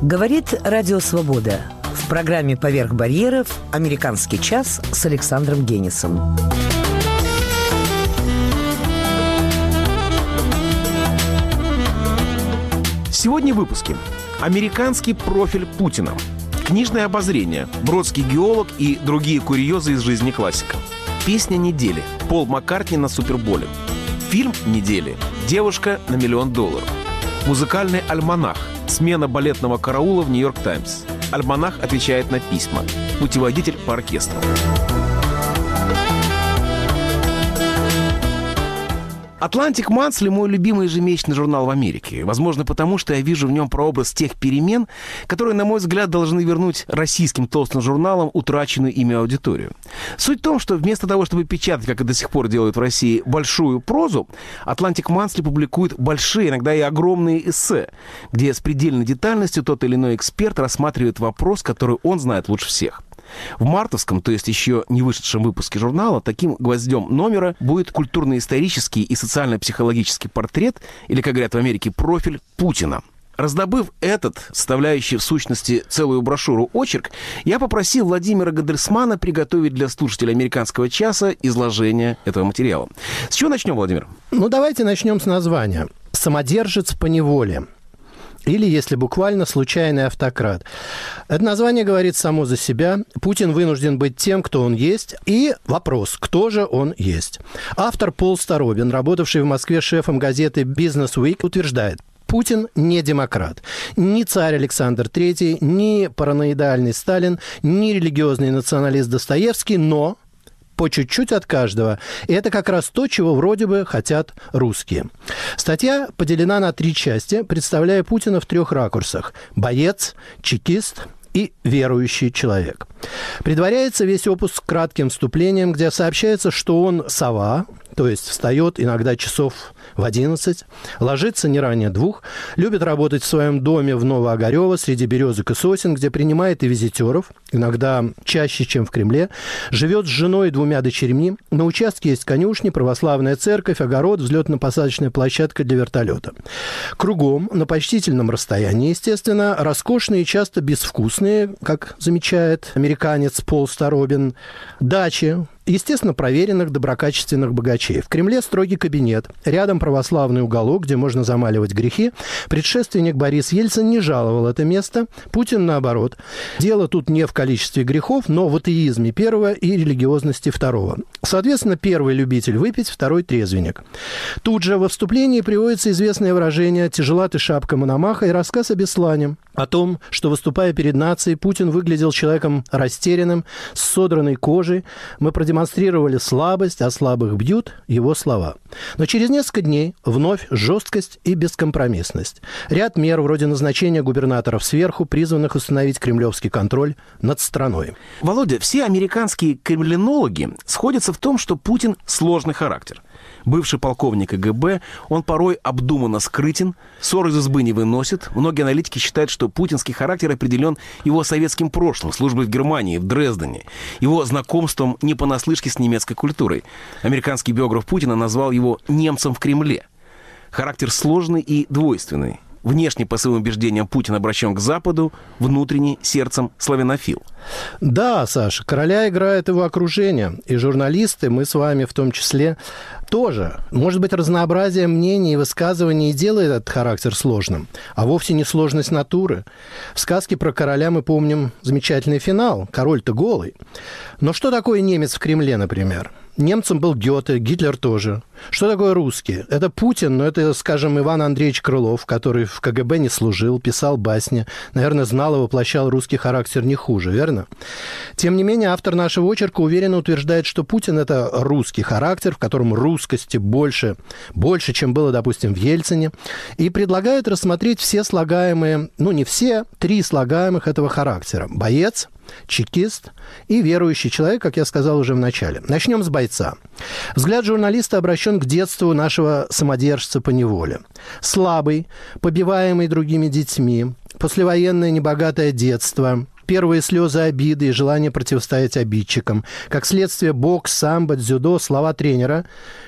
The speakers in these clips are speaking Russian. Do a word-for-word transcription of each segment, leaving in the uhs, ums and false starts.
Говорит Радио Свобода. В программе «Поверх барьеров» «Американский час» с Александром Генисом. Сегодня в выпуске. Американский профиль Путина. Книжное обозрение. Бродский геолог и другие курьезы из жизни классика. Песня недели. Пол Маккартни на Суперболе. Фильм недели. Девушка на миллион долларов. Музыкальный альманах. Смена балетного караула в «Нью-Йорк Таймс». Альманах отвечает на письма. Путеводитель по оркестру. «Атлантик Мансли» — мой любимый ежемесячный журнал в Америке. Возможно, потому что я вижу в нем прообраз тех перемен, которые, на мой взгляд, должны вернуть российским толстым журналам утраченную ими аудиторию. Суть в том, что вместо того, чтобы печатать, как и до сих пор делают в России, большую прозу, «Атлантик Мансли» публикует большие, иногда и огромные эссе, где с предельной детальностью тот или иной эксперт рассматривает вопрос, который он знает лучше всех. В мартовском, то есть еще не вышедшем выпуске журнала, таким гвоздем номера будет культурно-исторический и социально-психологический портрет, или, как говорят в Америке, профиль Путина. Раздобыв этот, составляющий в сущности целую брошюру очерк, я попросил Владимира Гадельсмана приготовить для слушателей «Американского часа» изложение этого материала. С чего начнем, Владимир? Ну, давайте начнем с названия. «Самодержец по неволе». Или, если буквально, «случайный автократ». Это название говорит само за себя. Путин вынужден быть тем, кто он есть. И вопрос, кто же он есть. Автор Пол Старобин, работавший в Москве шефом газеты «Business Week», утверждает: Путин не демократ. Ни царь Александр Третий, ни параноидальный Сталин, ни религиозный националист Достоевский, но по чуть-чуть от каждого. И это как раз то, чего вроде бы хотят русские. Статья поделена на три части, представляя Путина в трех ракурсах: боец, чекист и верующий человек. Предваряется весь опус кратким вступлением, где сообщается, что он сова, то есть встает иногда часов в одиннадцать, ложится не ранее двух, любит работать в своем доме в Новоогарево среди березок и сосен, где принимает и визитеров, иногда чаще, чем в Кремле, живет с женой и двумя дочерьми, на участке есть конюшни, православная церковь, огород, взлетно-посадочная площадка для вертолета. Кругом, на почтительном расстоянии, естественно, роскошные и часто безвкусные, как замечает американец Пол Старобин, дачи, естественно, проверенных доброкачественных богачей. В Кремле строгий кабинет. Рядом православный уголок, где можно замаливать грехи. Предшественник Борис Ельцин не жаловал это место. Путин, наоборот. Дело тут не в количестве грехов, но в атеизме первого и религиозности второго. Соответственно, первый любитель выпить, второй трезвенник. Тут же во вступлении приводится известное выражение «тяжела ты шапка Мономаха» и рассказ о Беслане. О том, что, выступая перед нацией, Путин выглядел человеком растерянным, с содранной кожей. Мы продемонстрировали слабость, а слабых бьют, его слова. Но через несколько дней вновь жесткость и бескомпромиссность. Ряд мер вроде назначения губернаторов сверху, призванных установить кремлевский контроль над страной. Володя, все американские кремлинологи сходятся в том, что Путин сложный характер. Бывший полковник ка гэ бэ, он порой обдуманно скрытен, ссор из избы не выносит. Многие аналитики считают, что путинский характер определен его советским прошлым, службой в Германии, в Дрездене, его знакомством не понаслышке с немецкой культурой. Американский биограф Путина назвал его «немцем в Кремле». Характер сложный и двойственный. Внешне, по своим убеждениям, Путин обращен к Западу, внутренне, сердцем славянофил. Да, Саша, короля играет его окружение. И журналисты, мы с вами в том числе, тоже. Может быть, разнообразие мнений и высказываний делает этот характер сложным, а вовсе не сложность натуры. В сказке про короля мы помним замечательный финал. Король-то голый. Но что такое немец в Кремле, например? Немцем был Гёте, Гитлер тоже. Что такое русский? Это Путин, но это, скажем, Иван Андреевич Крылов, который в ка гэ бэ не служил, писал басни. Наверное, знал и воплощал русский характер не хуже, верно? Тем не менее, автор нашего очерка уверенно утверждает, что Путин – это русский характер, в котором русскости больше, больше, чем было, допустим, в Ельцине, и предлагает рассмотреть все слагаемые, ну не все, три слагаемых этого характера. Боец, чекист и верующий человек, как я сказал уже в начале. Начнем с бойца. Взгляд журналиста обращен к детству нашего самодержца по неволе. Слабый, побиваемый другими детьми, послевоенное небогатое детство, первые слезы обиды и желание противостоять обидчикам. Как следствие, бокс, самбо, дзюдо, слова тренера.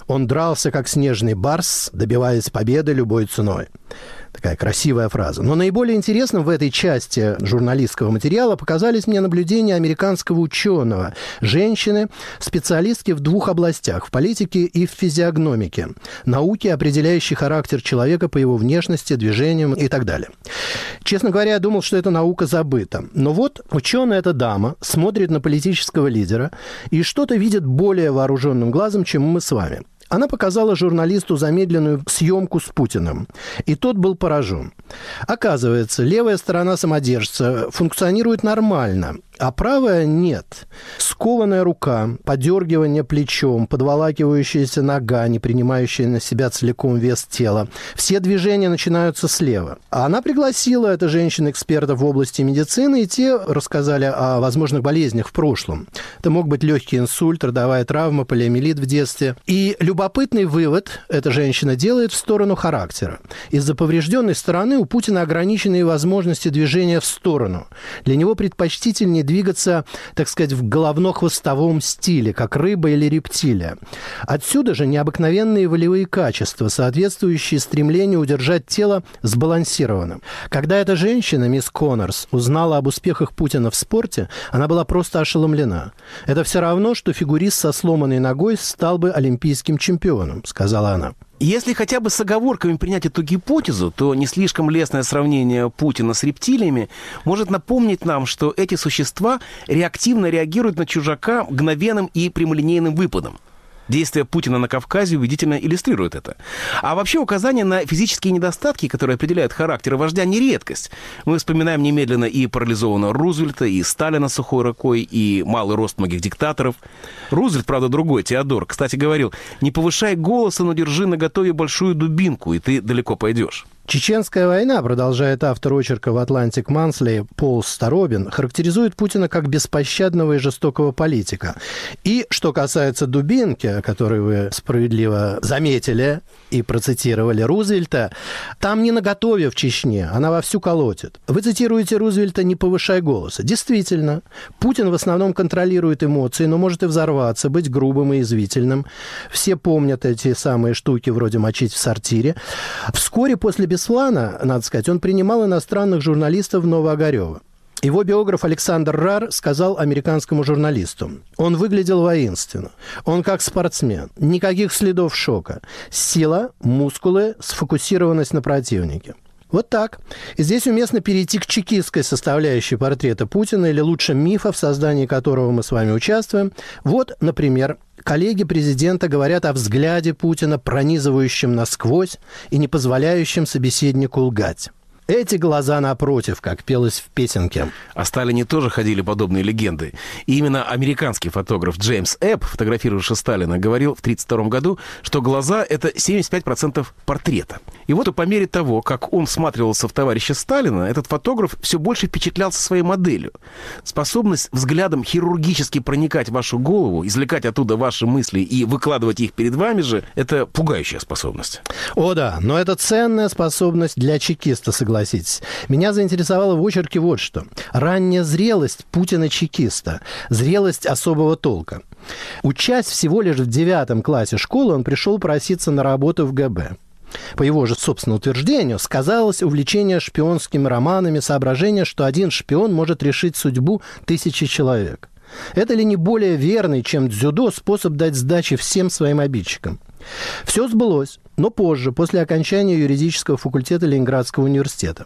Он дрался, как снежный барс, добиваясь победы любой ценой. Такая красивая фраза. Но наиболее интересным в этой части журналистского материала показались мне наблюдения американского ученого, женщины, специалистки в двух областях – в политике и в физиогномике, науке, определяющей характер человека по его внешности, движениям и так далее. Честно говоря, я думал, что эта наука забыта. Но вот ученая, эта дама, смотрит на политического лидера и что-то видит более вооруженным глазом, чем мы с вами. Она показала журналисту замедленную съемку с Путиным, и тот был поражен. Оказывается, левая сторона самодержца функционирует нормально, а правая нет. Скованная рука, подергивание плечом, подволакивающаяся нога, не принимающая на себя целиком вес тела. Все движения начинаются слева. А она пригласила, эта женщина, экспертов в области медицины, и те рассказали о возможных болезнях в прошлом. Это мог быть легкий инсульт, родовая травма, полиомиелит в детстве. И любопытный вывод эта женщина делает в сторону характера. Из-за поврежденной стороны у Путина ограниченные возможности движения в сторону. Для него предпочтительнее двигаться, так сказать, в головно-хвостовом стиле, как рыба или рептилия. Отсюда же необыкновенные волевые качества, соответствующие стремлению удержать тело сбалансированным. Когда эта женщина, мисс Коннорс, узнала об успехах Путина в спорте, она была просто ошеломлена. «Это все равно, что фигурист со сломанной ногой стал бы олимпийским чемпионом», сказала она. Если хотя бы с оговорками принять эту гипотезу, то не слишком лестное сравнение Путина с рептилиями может напомнить нам, что эти существа реактивно реагируют на чужака мгновенным и прямолинейным выпадом. Действия Путина на Кавказе убедительно иллюстрируют это. А вообще указания на физические недостатки, которые определяют характер вождя, не редкость. Мы вспоминаем немедленно и парализованного Рузвельта, и Сталина с сухой рукой, и малый рост многих диктаторов. Рузвельт, правда, другой, Теодор, кстати, говорил: «Не повышай голоса, но держи наготове большую дубинку, и ты далеко пойдешь». Чеченская война, продолжает автор очерка в «Atlantic Monthly» Пол Старобин, характеризует Путина как беспощадного и жестокого политика. И что касается дубинки, о которой вы справедливо заметили и процитировали Рузвельта, там не наготове в Чечне, она вовсю колотит. Вы цитируете Рузвельта «не повышай голоса». Действительно, Путин в основном контролирует эмоции, но может и взорваться, быть грубым и язвительным. Все помнят эти самые штуки вроде «мочить в сортире». Вскоре после Беслана, надо сказать, он принимал иностранных журналистов Новоогарева. Его биограф Александр Рар сказал американскому журналисту: он выглядел воинственно, он как спортсмен, никаких следов шока, сила, мускулы, сфокусированность на противнике. Вот так. И здесь уместно перейти к чекистской составляющей портрета Путина, или лучше мифа, в создании которого мы с вами участвуем. Вот, например, коллеги президента говорят о взгляде Путина, пронизывающем насквозь и не позволяющем собеседнику лгать. Эти глаза напротив, как пелось в песенке. О Сталине тоже ходили подобные легенды. И именно американский фотограф Джеймс Эбб, фотографировавший Сталина, говорил в тысяча девятьсот тридцать втором году, что глаза – это семьдесят пять процентов портрета. И вот по мере того, как он всматривался в товарища Сталина, этот фотограф все больше впечатлялся своей моделью. Способность взглядом хирургически проникать в вашу голову, извлекать оттуда ваши мысли и выкладывать их перед вами же – это пугающая способность. О да, но это ценная способность для чекиста, согласитесь. Согласитесь. Меня заинтересовало в очерке вот что. Ранняя зрелость Путина-чекиста. Зрелость особого толка. Учась всего лишь в девятом классе школы, он пришел проситься на работу в гэ бэ. По его же собственному утверждению, сказалось увлечение шпионскими романами, соображение, что один шпион может решить судьбу тысячи человек. Это ли не более верный, чем дзюдо, способ дать сдачи всем своим обидчикам? Все сбылось, но позже, после окончания юридического факультета Ленинградского университета.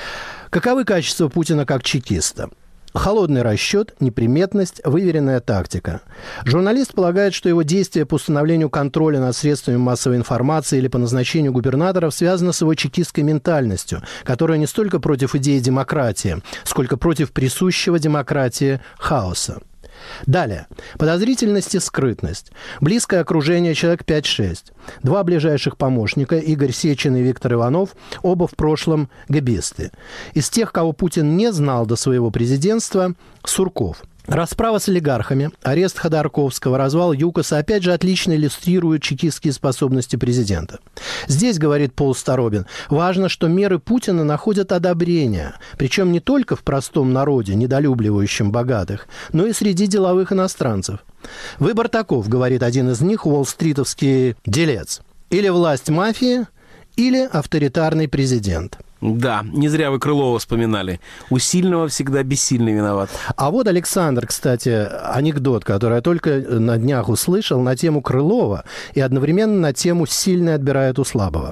Каковы качества Путина как чекиста? Холодный расчет, неприметность, выверенная тактика. Журналист полагает, что его действия по установлению контроля над средствами массовой информации или по назначению губернаторов связаны с его чекистской ментальностью, которая не столько против идеи демократии, сколько против присущего демократии хаоса. Далее. Подозрительность и скрытность. Близкое окружение, человек пять-шесть. Два ближайших помощника, Игорь Сечин и Виктор Иванов, оба в прошлом гэбисты. Из тех, кого Путин не знал до своего президентства, Сурков. Расправа с олигархами, арест Ходорковского, развал ЮКОСа опять же отлично иллюстрируют чекистские способности президента. Здесь, говорит Пол Старобин, важно, что меры Путина находят одобрение, причем не только в простом народе, недолюбливающем богатых, но и среди деловых иностранцев. Выбор таков, говорит один из них, уолл-стритовский делец. Или власть мафии, или авторитарный президент. Да, не зря вы Крылова вспоминали. У сильного всегда бессильный виноват. А вот, Александр, кстати, анекдот, который я только на днях услышал на тему Крылова и одновременно на тему «Сильный отбирает у слабого».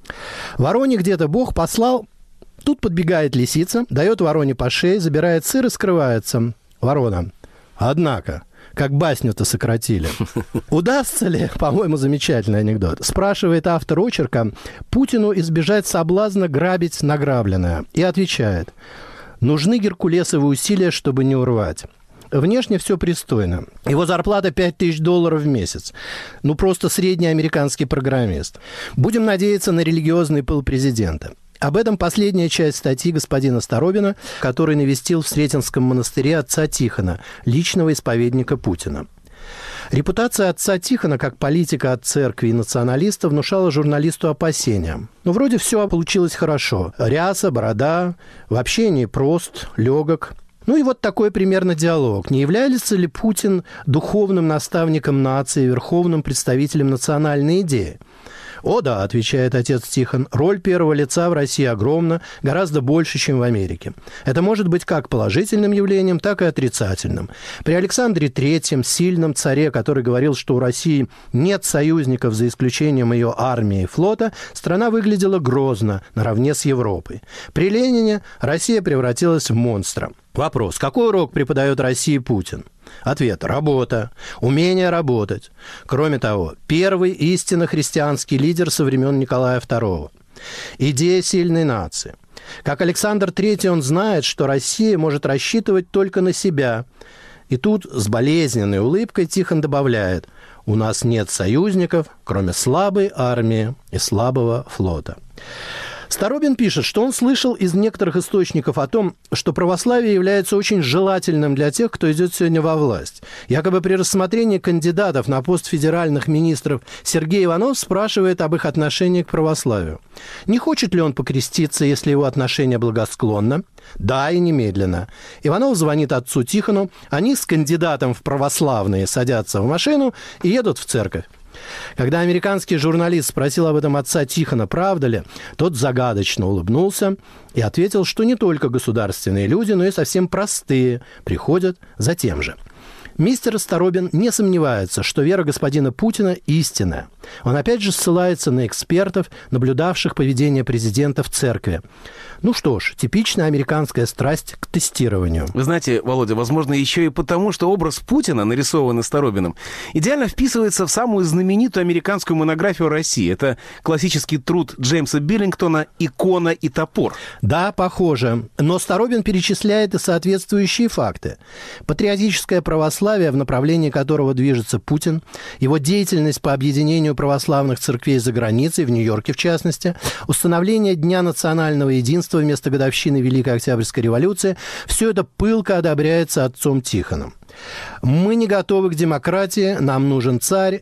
Вороне где-то Бог послал, тут подбегает лисица, дает вороне по шее, забирает сыр и скрывается. Ворона: однако... Как басню-то сократили. Удастся ли, по-моему, замечательный анекдот, спрашивает автор очерка, Путину избежать соблазна грабить награбленное. И отвечает: нужны геркулесовые усилия, чтобы не урвать. Внешне все пристойно. Его зарплата пять тысяч долларов в месяц. Ну, просто средний американский программист. Будем надеяться на религиозный пыл президента. Об этом последняя часть статьи господина Старобина, который навестил в Сретенском монастыре отца Тихона, личного исповедника Путина. Репутация отца Тихона как политика от церкви и националиста внушала журналисту опасения. Ну, вроде все получилось хорошо. Ряса, борода, в общении прост, легок. Ну и вот такой примерно диалог. Не является ли Путин духовным наставником нации, верховным представителем национальной идеи? «О да», – отвечает отец Тихон, – «роль первого лица в России огромна, гораздо больше, чем в Америке. Это может быть как положительным явлением, так и отрицательным. При Александре Третьем, сильном царе, который говорил, что у России нет союзников за исключением ее армии и флота, страна выглядела грозно, наравне с Европой. При Ленине Россия превратилась в монстра». Вопрос: какой урок преподает России Путин? Ответ: работа, умение работать. Кроме того, первый истинно христианский лидер со времен Николая Второго. Идея сильной нации. Как Александр Третий, он знает, что Россия может рассчитывать только на себя. И тут с болезненной улыбкой Тихон добавляет: у нас нет союзников, кроме слабой армии и слабого флота. Старобин пишет, что он слышал из некоторых источников о том, что православие является очень желательным для тех, кто идет сегодня во власть. Якобы при рассмотрении кандидатов на пост федеральных министров Сергей Иванов спрашивает об их отношении к православию. Не хочет ли он покреститься, если его отношение благосклонно? Да, и немедленно. Иванов звонит отцу Тихону, они с кандидатом в православные садятся в машину и едут в церковь. Когда американский журналист спросил об этом отца Тихона, правда ли, тот загадочно улыбнулся и ответил, что не только государственные люди, но и совсем простые приходят за тем же. Мистер Старобин не сомневается, что вера господина Путина истинная. Он опять же ссылается на экспертов, наблюдавших поведение президента в церкви. Ну что ж, типичная американская страсть к тестированию. Вы знаете, Володя, возможно, еще и потому, что образ Путина, нарисованный Старобиным, идеально вписывается в самую знаменитую американскую монографию России. Это классический труд Джеймса Биллингтона «Икона и топор». Да, похоже. Но Старобин перечисляет и соответствующие факты. Патриотическое православие, в направлении которого движется Путин, его деятельность по объединению православных церквей за границей, в Нью-Йорке в частности, установление Дня национального единства вместо годовщины Великой Октябрьской революции, все это пылко одобряется отцом Тихоном. Мы не готовы к демократии, нам нужен царь,